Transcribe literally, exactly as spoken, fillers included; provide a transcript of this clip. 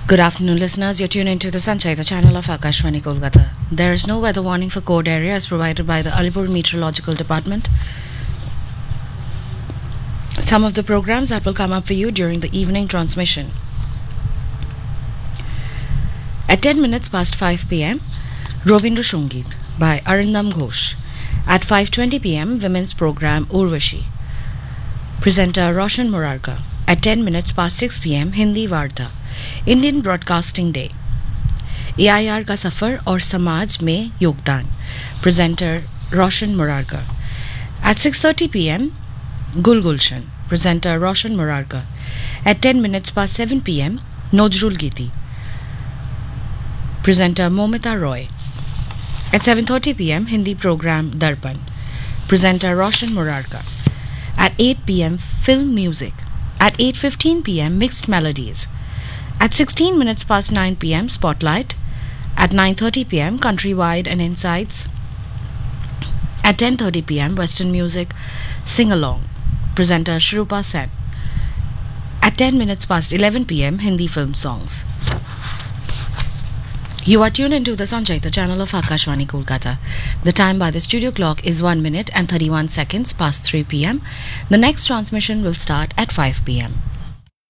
Good afternoon, listeners. You're tuned into the Sanchai, the channel of Akashvani Kolkata. There is no weather warning for code area as provided by the Alipur Meteorological Department. Some of the programs that will come up for you during the evening transmission. At ten minutes past five p.m., Robindra Shongit by Arindam Ghosh. At five twenty p.m., women's program Urvashi. Presenter Roshan Murarka. At ten minutes past six p.m., Hindi Varta. Indian broadcasting day A I R का सफ़र और समाज में योगदान presenter रोशन Murarka eight six thirty P M गुल गुलशन presenter रोशन Murarka eight ten minutes पास seven P M नोजरुल गीती presenter Momita Roy eight seven thirty P M Hindi programme दर्पण presenter Roshan Murarka eight eight P M film music at eight fifteen P M mixed melodies At sixteen minutes past nine p.m. Spotlight. At nine thirty p.m. Countrywide and Insights. At ten thirty p.m. Western Music Sing Along. Presenter Shrupa Sen. At ten minutes past eleven p.m. Hindi film songs. You are tuned into the Sanjay, the channel of Akashvani Kolkata. The time by the studio clock is one minute and thirty-one seconds past three p.m. The next transmission will start at five p.m.